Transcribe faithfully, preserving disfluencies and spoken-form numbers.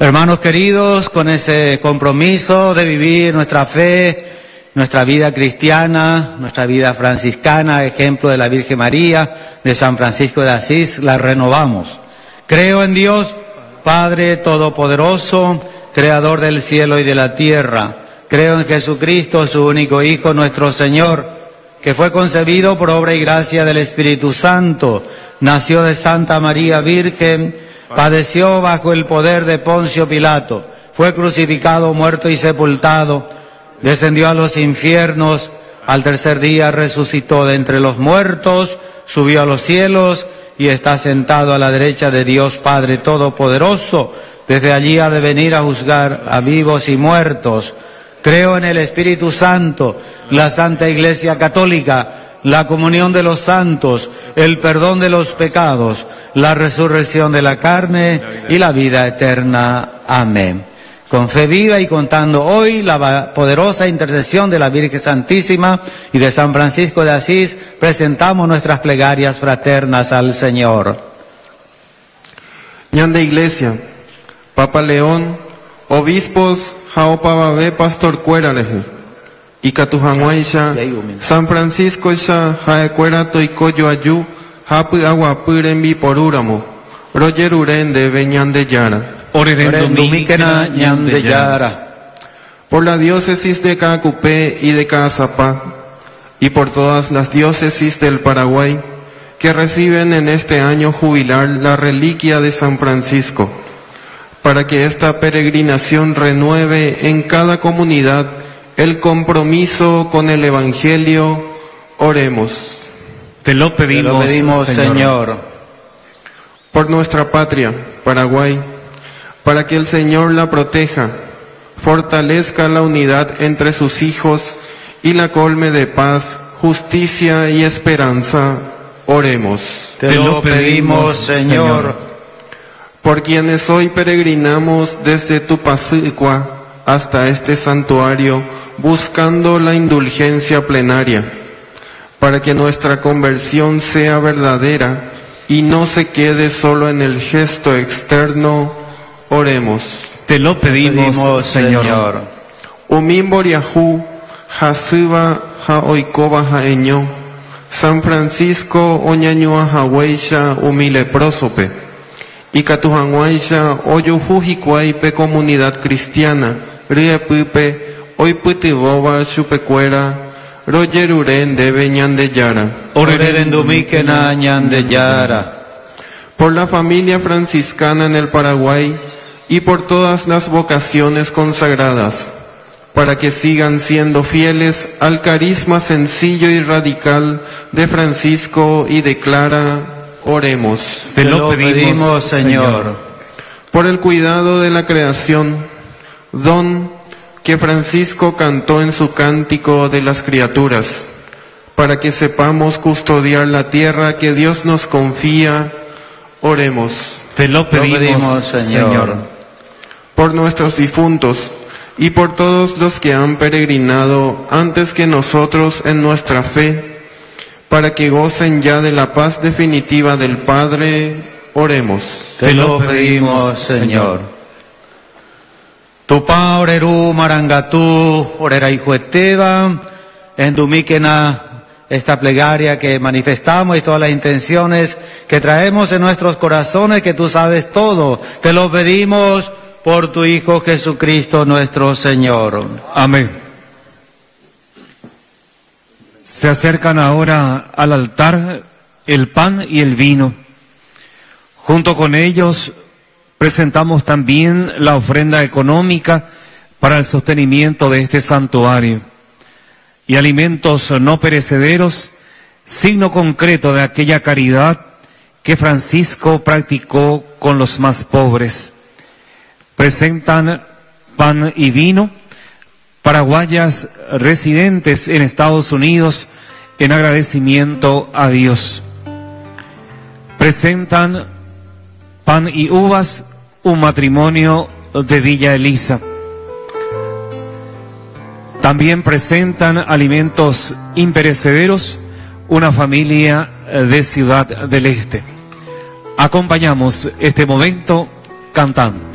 Hermanos queridos, con ese compromiso de vivir nuestra fe, nuestra vida cristiana, nuestra vida franciscana, ejemplo de la Virgen María, de San Francisco de Asís, la renovamos. Creo en Dios, Padre Todopoderoso, Creador del cielo y de la tierra. Creo en Jesucristo, su único Hijo, nuestro Señor, que fue concebido por obra y gracia del Espíritu Santo, nació de Santa María Virgen, padeció bajo el poder de Poncio Pilato, fue crucificado, muerto y sepultado, descendió a los infiernos, al tercer día resucitó de entre los muertos, subió a los cielos y está sentado a la derecha de Dios Padre Todopoderoso. Desde allí ha de venir a juzgar a vivos y muertos. Creo en el Espíritu Santo, la Santa Iglesia Católica, la comunión de los santos, el perdón de los pecados, la resurrección de la carne y la vida eterna. Amén. Con fe viva y contando hoy la poderosa intercesión de la Virgen Santísima y de San Francisco de Asís, presentamos nuestras plegarias fraternas al Señor. Ñan de Iglesia, Papa León, obispos, Jaopa Babé, Pastor Cuéraleje, y Catujanguaisha, San Francisco Isha, Jaecuera Toicoyo Ayú, Japu Aguapur en Viporúramo, Roger Urende, Beñan de Yara. Orerendumíquena Ñan de Yara. Por la diócesis de Cacupé y de Cazapá, y por todas las diócesis del Paraguay, que reciben en este año jubilar la reliquia de San Francisco, para que esta peregrinación renueve en cada comunidad el compromiso con el Evangelio. Oremos. Te lo pedimos, Te lo pedimos Señor. Señor. Por nuestra patria, Paraguay, para que el Señor la proteja, fortalezca la unidad entre sus hijos y la colme de paz, justicia y esperanza. Oremos. Te lo pedimos, Señor. Por quienes hoy peregrinamos desde Tupacicua hasta este santuario, buscando la indulgencia plenaria, para que nuestra conversión sea verdadera y no se quede solo en el gesto externo. Oremos. Te lo pedimos, Señor. Umimboriajú, Jasuba, Jaoikoba, Jaeño, San Francisco, Oñañua, Jahueisha, Humile Prósope, y Catujanguaisha, Oyujujicuaipe, comunidad cristiana, Riepupe, Oiputiboba, Chupecuera, Roger Urende, Beñan de Yara. Orerendumíquena Ñan de Yara. Por la familia franciscana en el Paraguay y por todas las vocaciones consagradas, para que sigan siendo fieles al carisma sencillo y radical de Francisco y de Clara. Oremos. Te lo pedimos, Señor. Por el cuidado de la creación, don que Francisco cantó en su cántico de las criaturas, para que sepamos custodiar la tierra que Dios nos confía. Oremos. Te lo pedimos, Te lo pedimos Señor. Señor. Por nuestros difuntos y por todos los que han peregrinado antes que nosotros en nuestra fe, para que gocen ya de la paz definitiva del Padre. Oremos. Te lo pedimos, Señor. Tupá orerú marangatú oreraijueteba, endumíquena esta plegaria que manifestamos y todas las intenciones que traemos en nuestros corazones, que tú sabes todo. Te lo pedimos por tu Hijo Jesucristo nuestro Señor. Amén. Se acercan ahora al altar el pan y el vino. Junto con ellos presentamos también la ofrenda económica para el sostenimiento de este santuario y alimentos no perecederos, signo concreto de aquella caridad que Francisco practicó con los más pobres. Presentan pan y vino paraguayas residentes en Estados Unidos en agradecimiento a Dios. Presentan pan y uvas, un matrimonio de Villa Elisa. También presentan alimentos imperecederos, una familia de Ciudad del Este. Acompañamos este momento cantando.